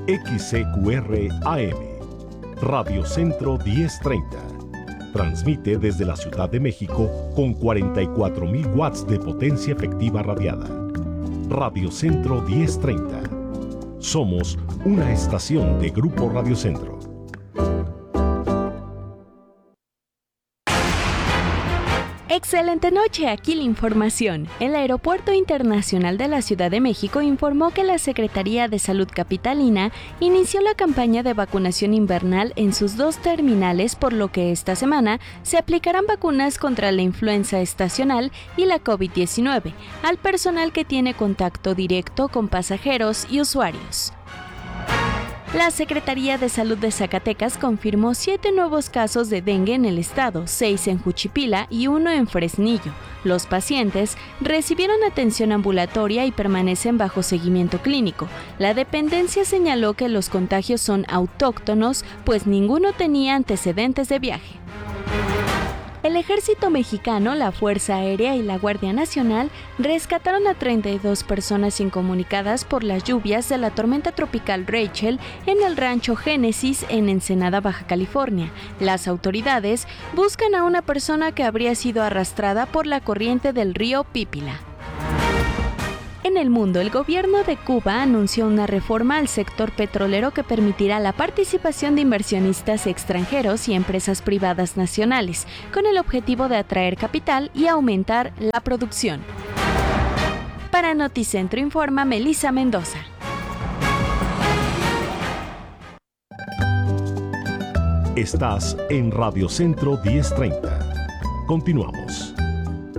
XCQR AM, Radio Centro 1030. Transmite desde la Ciudad de México con 44,000 watts de potencia efectiva radiada. Radio Centro 1030. Somos una estación de Grupo Radio Centro. Excelente noche, aquí la información. El Aeropuerto Internacional de la Ciudad de México informó que la Secretaría de Salud Capitalina inició la campaña de vacunación invernal en sus 2 terminales, por lo que esta semana se aplicarán vacunas contra la influenza estacional y la COVID-19 al personal que tiene contacto directo con pasajeros y usuarios. La Secretaría de Salud de Zacatecas confirmó 7 nuevos casos de dengue en el estado, 6 en Juchipila y 1 en Fresnillo. Los pacientes recibieron atención ambulatoria y permanecen bajo seguimiento clínico. La dependencia señaló que los contagios son autóctonos, pues ninguno tenía antecedentes de viaje. El Ejército Mexicano, la Fuerza Aérea y la Guardia Nacional rescataron a 32 personas incomunicadas por las lluvias de la tormenta tropical Rachel en el rancho Génesis en Ensenada, Baja California. Las autoridades buscan a una persona que habría sido arrastrada por la corriente del río Pípila. En el mundo, el gobierno de Cuba anunció una reforma al sector petrolero que permitirá la participación de inversionistas extranjeros y empresas privadas nacionales, con el objetivo de atraer capital y aumentar la producción. Para Noticentro informa Melissa Mendoza. Estás en Radio Centro 1030. Continuamos.